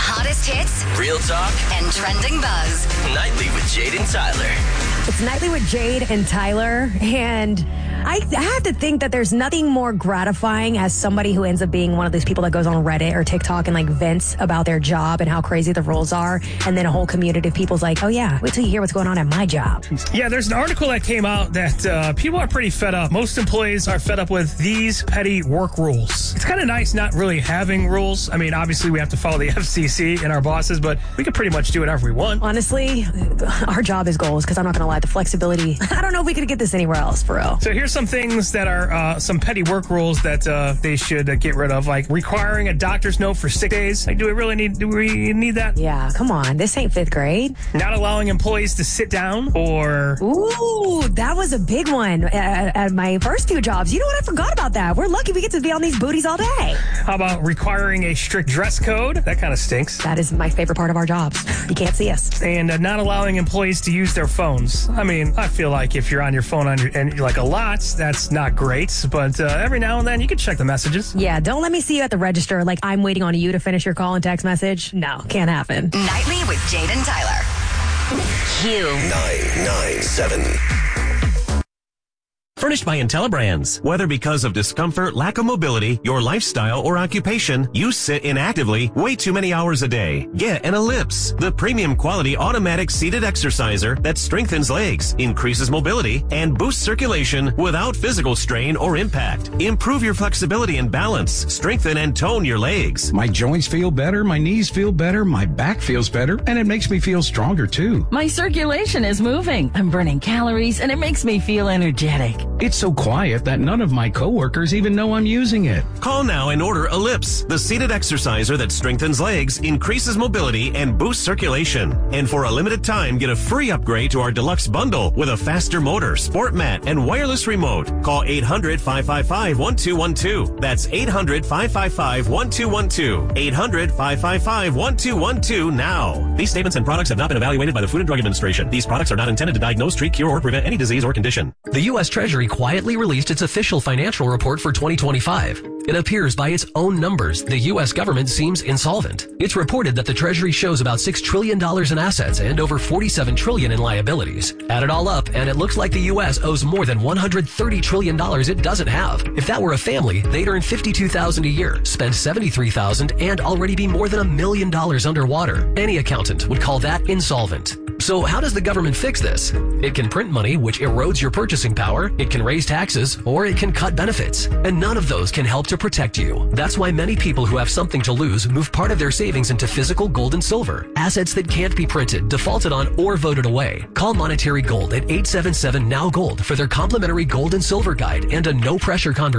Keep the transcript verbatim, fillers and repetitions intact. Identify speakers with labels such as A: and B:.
A: hottest hits,
B: real talk,
A: and trending buzz.
B: Nightly with Jade and Tyler.
C: It's Nightly with Jade and Tyler, and I, I have to think that there's nothing more gratifying as somebody who ends up being one of those people that goes on Reddit or TikTok and like vents about their job and how crazy the rules are, and then a whole community of people's like, oh yeah, wait till you hear what's going on at my job.
D: Yeah, there's an article that came out that uh, people are pretty fed up. Most employees are fed up with these petty work rules. It's kind of nice not really having rules. I mean, obviously we have to follow the F C C and our bosses, but we can pretty much do whatever we want.
C: Honestly, our job is goals, because I'm not going to lie, the flexibility, I don't know if we could get this anywhere else, for real.
D: So here's some things that are uh, some petty work rules that uh, they should uh, get rid of, like requiring a doctor's note for sick days. Like, do we really need, do we need that?
C: Yeah, come on. This ain't fifth grade.
D: Not allowing employees to sit down or...
C: Ooh, that was a big one at, at my first few jobs. You know what? I forgot about that. We're lucky we get to be on these booties all day.
D: How about requiring a strict dress code? That kind of stinks.
C: That is my favorite part of our jobs. You can't see us.
D: And uh, not allowing employees to use their phones. I mean, I feel like if you're on your phone on your, and like a lot, that's not great. But uh, every now and then you can check the messages.
C: Yeah, don't let me see you at the register like I'm waiting on you to finish your call and text message. No, can't happen.
A: Nightly with Jade and Tyler. Q.
B: nine nine seven.
E: Furnished by IntelliBrands. Whether because of discomfort, lack of mobility, your lifestyle, or occupation, you sit inactively way too many hours a day. Get an Ellipse, the premium quality automatic seated exerciser that strengthens legs, increases mobility, and boosts circulation without physical strain or impact. Improve your flexibility and balance, strengthen and tone your legs.
F: My joints feel better, my knees feel better, my back feels better, and it makes me feel stronger too.
G: My circulation is moving. I'm burning calories, and it makes me feel energetic.
F: It's so quiet that none of my coworkers even know I'm using it.
E: Call now and order Ellipse, the seated exerciser that strengthens legs, increases mobility, and boosts circulation. And for a limited time, get a free upgrade to our deluxe bundle with a faster motor, sport mat, and wireless remote. Call eight hundred, five five five, one two one two. That's eight hundred, five five five, one two one two. eight hundred, five five five, one two one two now. These statements and products have not been evaluated by the Food and Drug Administration. These products are not intended to diagnose, treat, cure, or prevent any disease or condition.
H: The U S Treasury quietly released its official financial report for twenty twenty-five. It appears by its own numbers, the U S government seems insolvent. It's reported that the Treasury shows about six trillion dollars in assets and over forty-seven trillion dollars in liabilities. Add it all up, and it looks like the U S owes more than one hundred thirty trillion dollars it doesn't have. If that were a family, they'd earn fifty-two thousand dollars a year, spend seventy-three thousand dollars, and already be more than a million dollars underwater. Any accountant would call that insolvent. So how does the government fix this? It can print money, which erodes your purchasing power, it can raise taxes, or it can cut benefits. And none of those can help to protect you. That's why many people who have something to lose move part of their savings into physical gold and silver, assets that can't be printed, defaulted on, or voted away. Call Monetary Gold at eight seven seven, N O W, GOLD for their complimentary gold and silver guide and a no-pressure conversation.